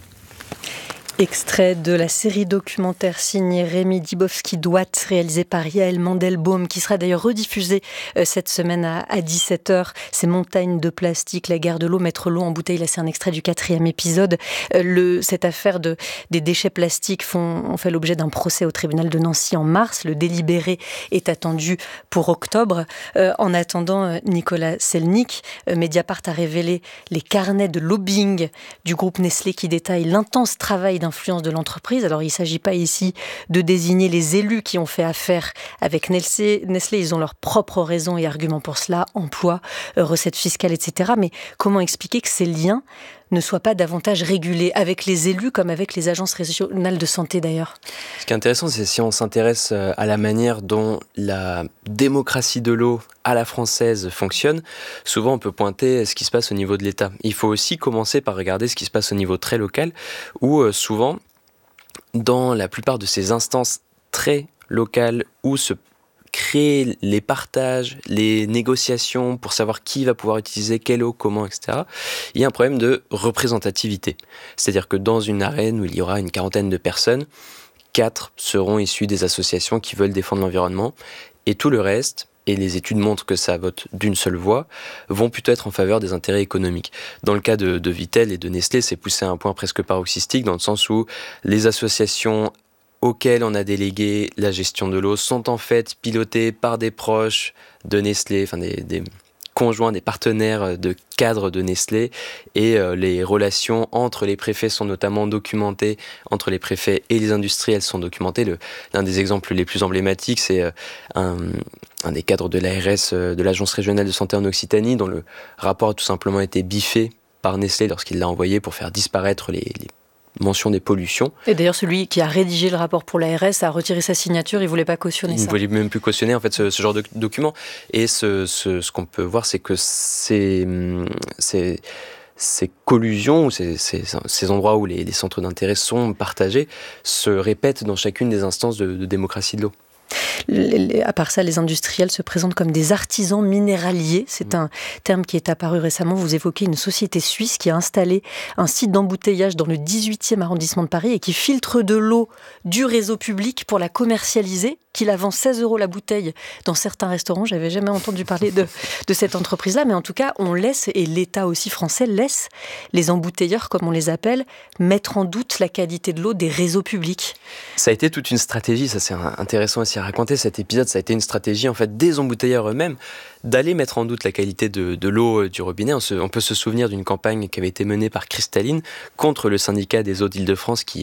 [SPEAKER 2] Extrait de la série documentaire signée Rémi Dibowski-Douat, réalisée par Yael Mandelbaum, qui sera d'ailleurs rediffusée cette semaine à 17h. Ces montagnes de plastique, la guerre de l'eau, mettre l'eau en bouteille, là c'est un extrait du 4e épisode. Cette affaire des déchets plastiques ont fait l'objet d'un procès au tribunal de Nancy en mars. Le délibéré est attendu pour octobre. En attendant, Nicolas Selnick, Mediapart a révélé les carnets de lobbying du groupe Nestlé qui détaillent l'intense travail d'influence de l'entreprise. Alors, il ne s'agit pas ici de désigner les élus qui ont fait affaire avec Nestlé. Ils ont leurs propres raisons et arguments pour cela, emploi, recettes fiscales, etc. Mais comment expliquer que ces liens ne soient pas davantage régulés avec les élus comme avec les agences régionales de santé d'ailleurs?
[SPEAKER 1] Ce qui est intéressant, c'est si on s'intéresse à la manière dont la démocratie de l'eau à la française fonctionne, souvent on peut pointer ce qui se passe au niveau de l'État. Il faut aussi commencer par regarder ce qui se passe au niveau très local, où souvent, dans la plupart de ces instances très locales où se créer les partages, les négociations pour savoir qui va pouvoir utiliser quelle eau, comment, etc. Il y a un problème de représentativité. C'est-à-dire que dans une arène où il y aura une quarantaine de personnes, 4 seront issus des associations qui veulent défendre l'environnement et tout le reste, et les études montrent que ça vote d'une seule voix, vont plutôt être en faveur des intérêts économiques. Dans le cas de Vittel et de Nestlé, c'est poussé à un point presque paroxystique dans le sens où les associations auxquels on a délégué la gestion de l'eau sont en fait pilotées par des proches de Nestlé, enfin des conjoints, des partenaires de cadres de Nestlé, et les relations entre les préfets sont notamment documentées, entre les préfets et les industriels sont documentées. L'un des exemples les plus emblématiques, c'est un des cadres de l'ARS, de l'Agence régionale de santé en Occitanie, dont le rapport a tout simplement été biffé par Nestlé lorsqu'il l'a envoyé pour faire disparaître mention des pollutions.
[SPEAKER 2] Et d'ailleurs, celui qui a rédigé le rapport pour l'ARS a retiré sa signature, il ne voulait pas cautionner ça.
[SPEAKER 1] Il ne voulait même plus cautionner en fait ce genre de document. Et ce qu'on peut voir, c'est que ces collusions, ou ces endroits où les centres d'intérêt sont partagés, se répètent dans chacune des instances de démocratie de l'eau.
[SPEAKER 2] À part ça, les industriels se présentent comme des artisans minéraliers. C'est un terme qui est apparu récemment. Vous évoquez une société suisse qui a installé un site d'embouteillage dans le 18e arrondissement de Paris et qui filtre de l'eau du réseau public pour la commercialiser, qui la vend 16 € la bouteille dans certains restaurants. J'avais jamais entendu parler de cette entreprise-là, mais en tout cas, on laisse, et l'État aussi français laisse les embouteilleurs, comme on les appelle, mettre en doute la qualité de l'eau des réseaux publics.
[SPEAKER 1] Ça a été toute une stratégie, ça c'est intéressant aussi à raconter cet épisode, ça a été une stratégie en fait des embouteilleurs eux-mêmes d'aller mettre en doute la qualité de l'eau du robinet. On peut se souvenir d'une campagne qui avait été menée par Cristalline contre le syndicat des eaux d'Île-de-France qui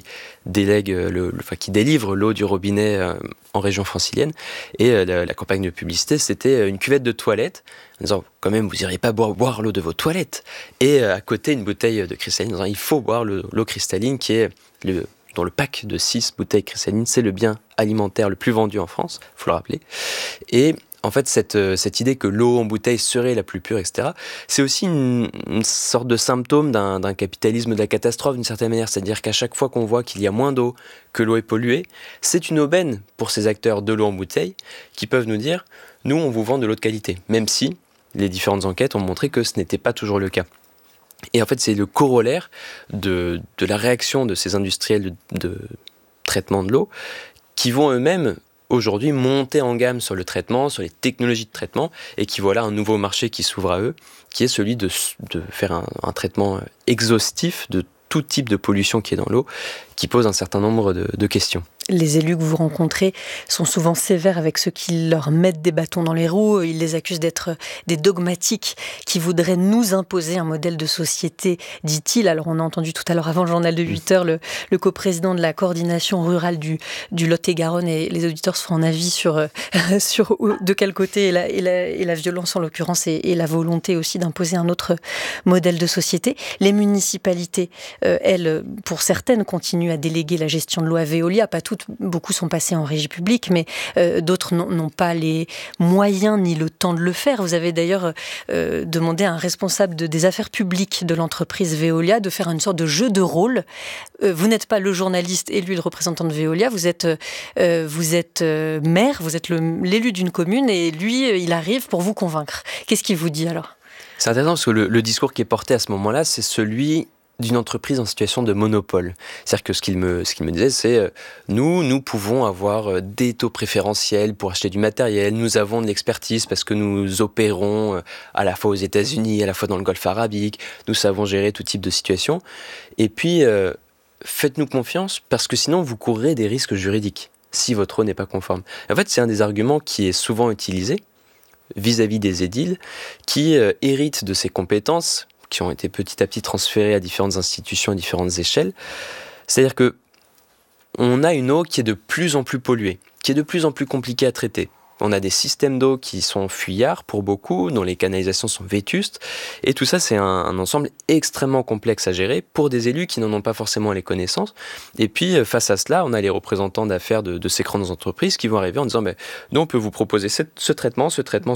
[SPEAKER 1] qui délivre l'eau du robinet en région francilienne. Et la campagne de publicité, c'était une cuvette de toilette en disant quand même vous n'iriez pas boire l'eau de vos toilettes. Et à côté une bouteille de Cristalline en disant il faut boire l'eau cristalline qui est dans le pack de 6 bouteilles cristallines, c'est le bien alimentaire le plus vendu en France, il faut le rappeler. Et en fait, cette idée que l'eau en bouteille serait la plus pure, etc., c'est aussi une sorte de symptôme d'un capitalisme de la catastrophe, d'une certaine manière. C'est-à-dire qu'à chaque fois qu'on voit qu'il y a moins d'eau, que l'eau est polluée, c'est une aubaine pour ces acteurs de l'eau en bouteille qui peuvent nous dire « nous, on vous vend de l'eau de qualité », même si les différentes enquêtes ont montré que ce n'était pas toujours le cas. Et en fait, c'est le corollaire de la réaction de ces industriels de traitement de l'eau qui vont eux-mêmes aujourd'hui monter en gamme sur le traitement, sur les technologies de traitement, et qui voient là un nouveau marché qui s'ouvre à eux, qui est celui de faire un traitement exhaustif de tout type de pollution qui est dans l'eau, qui pose un certain nombre de questions.
[SPEAKER 2] Les élus que vous rencontrez sont souvent sévères avec ceux qui leur mettent des bâtons dans les roues. Ils les accusent d'être des dogmatiques qui voudraient nous imposer un modèle de société, dit-il. Alors on a entendu tout à l'heure avant le journal de 8h le coprésident de la coordination rurale du Lot-et-Garonne, et les auditeurs se feront un avis sur de quel côté est la violence en l'occurrence et la volonté aussi d'imposer un autre modèle de société. Les municipalités, elles, pour certaines, continuent à déléguer la gestion de l'eau à Veolia. Pas toutes, beaucoup sont passées en régie publique, mais d'autres n'ont pas les moyens ni le temps de le faire. Vous avez d'ailleurs demandé à un responsable des affaires publiques de l'entreprise Veolia de faire une sorte de jeu de rôle. Vous n'êtes pas le journaliste et lui le représentant de Veolia, vous êtes maire, vous êtes l'élu d'une commune, et lui, il arrive pour vous convaincre. Qu'est-ce qu'il vous dit alors ?
[SPEAKER 1] C'est intéressant parce que le discours qui est porté à ce moment-là, c'est celui d'une entreprise en situation de monopole. C'est-à-dire que ce qu'il me disait, c'est nous pouvons avoir des taux préférentiels pour acheter du matériel, nous avons de l'expertise parce que nous opérons à la fois aux États-Unis, à la fois dans le Golfe arabique, nous savons gérer tout type de situation. Et puis, faites-nous confiance parce que sinon vous courrez des risques juridiques si votre eau n'est pas conforme. En fait, c'est un des arguments qui est souvent utilisé vis-à-vis des édiles qui héritent de ces compétences qui ont été petit à petit transférées à différentes institutions à différentes échelles. C'est-à-dire que on a une eau qui est de plus en plus polluée, qui est de plus en plus compliquée à traiter. On a des systèmes d'eau qui sont fuyards pour beaucoup, dont les canalisations sont vétustes, et tout ça c'est un ensemble extrêmement complexe à gérer pour des élus qui n'en ont pas forcément les connaissances. Et puis face à cela, on a les représentants d'affaires de ces grandes entreprises qui vont arriver en disant nous on peut vous proposer ce traitement,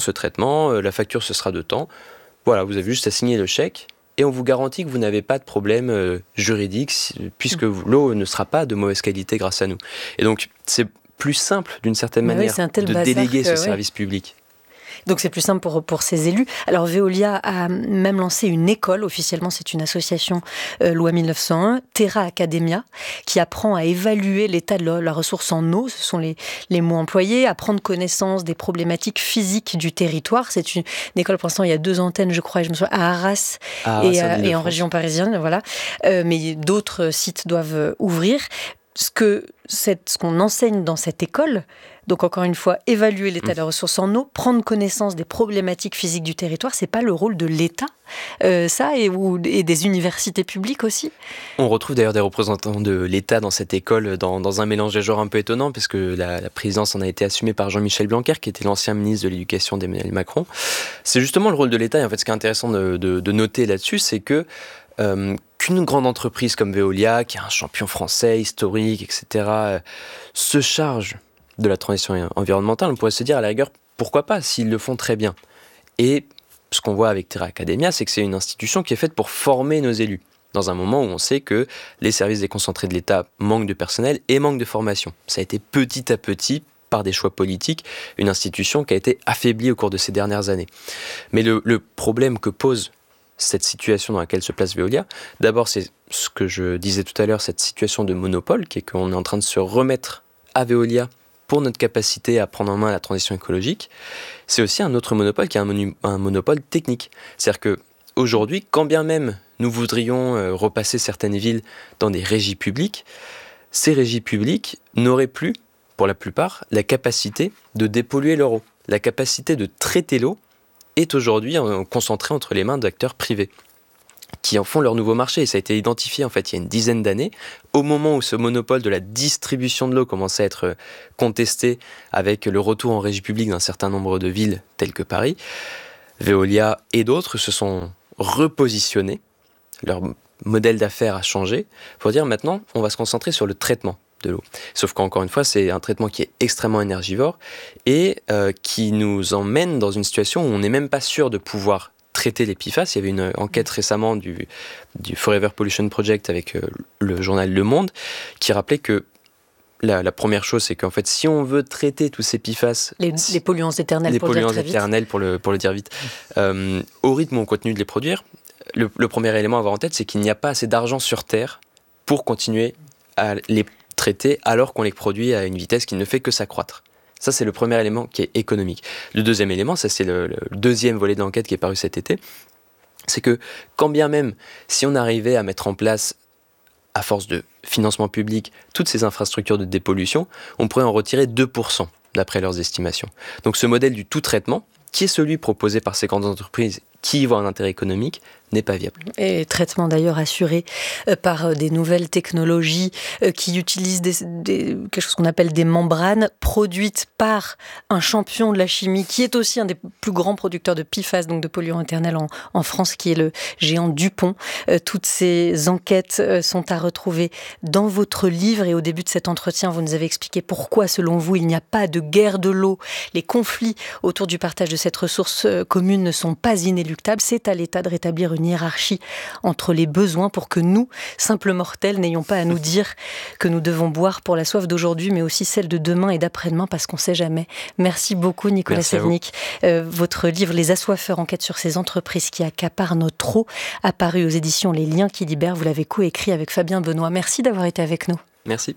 [SPEAKER 1] la facture ce sera de temps. Voilà, vous avez juste à signer le chèque et on vous garantit que vous n'avez pas de problème juridique puisque l'eau ne sera pas de mauvaise qualité grâce à nous. Et donc, c'est plus simple d'une certaine manière de déléguer ce service public.
[SPEAKER 2] Donc c'est plus simple pour ces élus. Alors Veolia a même lancé une école, officiellement c'est une association loi 1901, Terra Academia, qui apprend à évaluer l'état de la ressource en eau, ce sont les mots employés, à prendre connaissance des problématiques physiques du territoire. C'est une école, pour l'instant il y a 2 antennes je crois, à Arras et en région parisienne, voilà. Mais d'autres sites doivent ouvrir. Ce qu'on enseigne dans cette école, donc encore une fois, évaluer l'état de la ressource en eau, prendre connaissance des problématiques physiques du territoire, c'est pas le rôle de l'État, et des universités publiques aussi.
[SPEAKER 1] On retrouve d'ailleurs des représentants de l'État dans cette école, dans un mélange des genres un peu étonnant, parce que la présidence en a été assumée par Jean-Michel Blanquer, qui était l'ancien ministre de l'Éducation d'Emmanuel Macron. C'est justement le rôle de l'État, et en fait ce qui est intéressant de noter là-dessus, c'est que qu'une grande entreprise comme Veolia, qui est un champion français, historique, etc., se charge de la transition environnementale. On pourrait se dire, à la rigueur, pourquoi pas, s'ils le font très bien. Et ce qu'on voit avec Terra Academia, c'est que c'est une institution qui est faite pour former nos élus, dans un moment où on sait que les services déconcentrés de l'État manquent de personnel et manquent de formation. Ça a été petit à petit, par des choix politiques, une institution qui a été affaiblie au cours de ces dernières années. Mais le problème que pose cette situation dans laquelle se place Veolia, d'abord c'est ce que je disais tout à l'heure, cette situation de monopole, qui est qu'on est en train de se remettre à Veolia pour notre capacité à prendre en main la transition écologique. C'est aussi un autre monopole qui est un monopole technique. C'est-à-dire qu'aujourd'hui, quand bien même nous voudrions repasser certaines villes dans des régies publiques, ces régies publiques n'auraient plus, pour la plupart, la capacité de dépolluer leur eau. La capacité de traiter l'eau est aujourd'hui concentrée entre les mains d'acteurs privés qui en font leur nouveau marché. Et ça a été identifié en fait il y a une dizaine d'années, au moment où ce monopole de la distribution de l'eau commençait à être contesté avec le retour en régie publique d'un certain nombre de villes telles que Paris. Veolia et d'autres se sont repositionnés, leur modèle d'affaires a changé, pour dire maintenant on va se concentrer sur le traitement de l'eau. Sauf qu'encore une fois, c'est un traitement qui est extrêmement énergivore et qui nous emmène dans une situation où on n'est même pas sûr de pouvoir traiter les PFAS. Il y avait une enquête récemment du Forever Pollution Project avec le journal Le Monde qui rappelait que la première chose, c'est qu'en fait, si on veut traiter tous ces PFAS...
[SPEAKER 2] Les polluants éternels,
[SPEAKER 1] pour le dire vite, au rythme où on continue de les produire, le premier élément à avoir en tête, c'est qu'il n'y a pas assez d'argent sur Terre pour continuer à les traiter alors qu'on les produit à une vitesse qui ne fait que s'accroître. Ça, c'est le premier élément qui est économique. Le deuxième élément, ça c'est le deuxième volet de l'enquête qui est paru cet été, c'est que quand bien même, si on arrivait à mettre en place, à force de financement public, toutes ces infrastructures de dépollution, on pourrait en retirer 2% d'après leurs estimations. Donc ce modèle du tout traitement, qui est celui proposé par ces grandes entreprises qui y voient un intérêt économique, n'est pas viable.
[SPEAKER 2] Et traitement d'ailleurs assuré par des nouvelles technologies qui utilisent quelque chose qu'on appelle des membranes produites par un champion de la chimie qui est aussi un des plus grands producteurs de PFAS, donc de polluants éternels en France, qui est le géant DuPont. Toutes ces enquêtes sont à retrouver dans votre livre et au début de cet entretien, vous nous avez expliqué pourquoi, selon vous, il n'y a pas de guerre de l'eau. Les conflits autour du partage de cette ressource commune ne sont pas inéluctables. C'est à l'État de rétablir une hiérarchie entre les besoins pour que nous, simples mortels, n'ayons pas à nous dire que nous devons boire pour la soif d'aujourd'hui, mais aussi celle de demain et d'après-demain, parce qu'on ne sait jamais. Merci beaucoup, Nicolas Sevnik. Votre livre « Les assoiffeurs », enquête sur ces entreprises qui accaparent notre eau, apparu aux éditions Les Liens qui libèrent. Vous l'avez coécrit avec Fabien Benoît. Merci d'avoir été avec nous.
[SPEAKER 1] Merci.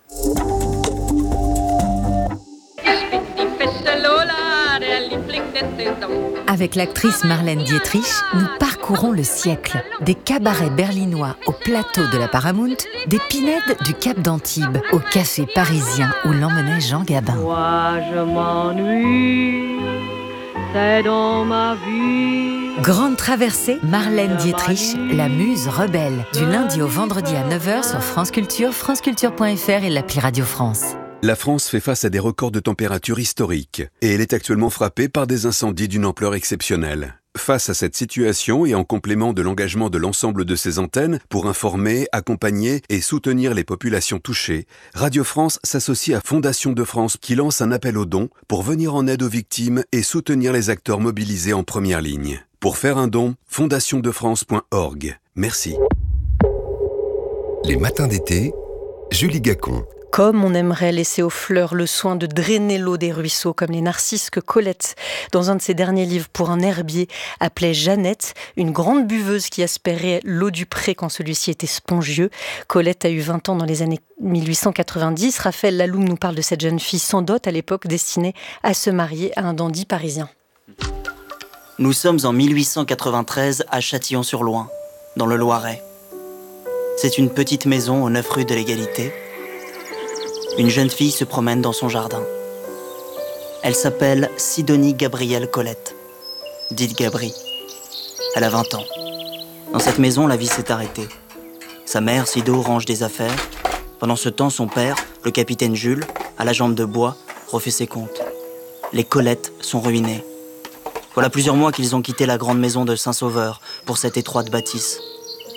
[SPEAKER 17] Avec l'actrice Marlène Dietrich, nous parcourons le siècle. Des cabarets berlinois au plateau de la Paramount, des pinèdes du Cap d'Antibes au café parisien où l'emmenait Jean Gabin.
[SPEAKER 20] Moi je m'ennuie, c'est dans ma vie.
[SPEAKER 17] Grande traversée, Marlène Dietrich, la muse rebelle. Du lundi au vendredi à 9h sur France Culture, franceculture.fr et l'appli Radio France.
[SPEAKER 18] La France fait face à des records de température historiques et elle est actuellement frappée par des incendies d'une ampleur exceptionnelle. Face à cette situation et en complément de l'engagement de l'ensemble de ses antennes pour informer, accompagner et soutenir les populations touchées, Radio France s'associe à Fondation de France qui lance un appel aux dons pour venir en aide aux victimes et soutenir les acteurs mobilisés en première ligne. Pour faire un don, fondationdefrance.org. Merci. Les matins d'été, Julie Gacon.
[SPEAKER 2] Comme on aimerait laisser aux fleurs le soin de drainer l'eau des ruisseaux, comme les narcisses que Colette, dans un de ses derniers livres pour un herbier, appelait Jeannette, une grande buveuse qui aspirait l'eau du pré quand celui-ci était spongieux. Colette a eu 20 ans dans les années 1890. Raphaël Laloum nous parle de cette jeune fille sans dot à l'époque destinée à se marier à un dandy parisien.
[SPEAKER 21] Nous sommes en 1893 à Châtillon-sur-Loing, dans le Loiret. C'est une petite maison aux 9 rue de l'Égalité. Une jeune fille se promène dans son jardin. Elle s'appelle Sidonie Gabrielle Colette, dite Gabri. Elle a 20 ans. Dans cette maison, la vie s'est arrêtée. Sa mère, Sido, range des affaires. Pendant ce temps, son père, le capitaine Jules, à la jambe de bois, refait ses comptes. Les Colettes sont ruinées. Voilà plusieurs mois qu'ils ont quitté la grande maison de Saint-Sauveur pour cette étroite bâtisse.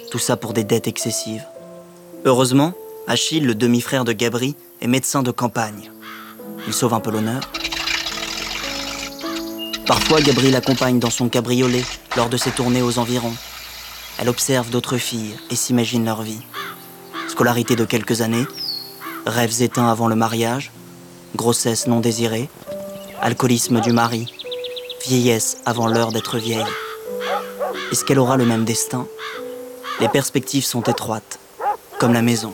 [SPEAKER 21] Tout ça pour des dettes excessives. Heureusement, Achille, le demi-frère de Gabri, est médecin de campagne. Il sauve un peu l'honneur. Parfois, Gabri l'accompagne dans son cabriolet lors de ses tournées aux environs. Elle observe d'autres filles et s'imagine leur vie. Scolarité de quelques années, rêves éteints avant le mariage, grossesse non désirée, alcoolisme du mari, vieillesse avant l'heure d'être vieille. Est-ce qu'elle aura le même destin? Les perspectives sont étroites, comme la maison.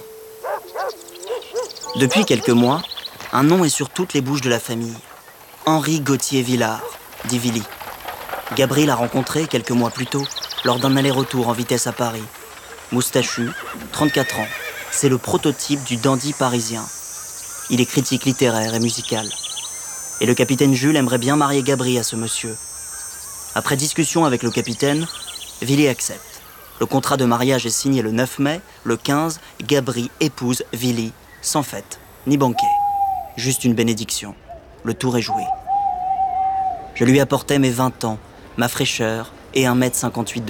[SPEAKER 21] Depuis quelques mois, un nom est sur toutes les bouches de la famille. Henri Gauthier-Villard, dit Villy. Gabri l'a rencontré quelques mois plus tôt, lors d'un aller-retour en vitesse à Paris. Moustachu, 34 ans, c'est le prototype du dandy parisien. Il est critique littéraire et musical. Et le capitaine Jules aimerait bien marier Gabri à ce monsieur. Après discussion avec le capitaine, Villy accepte. Le contrat de mariage est signé le 9 mai, le 15, Gabri épouse Villy, sans fête, ni banquet. Juste une bénédiction. Le tour est joué. Je lui apportais mes 20 ans, ma fraîcheur et 1,58 m de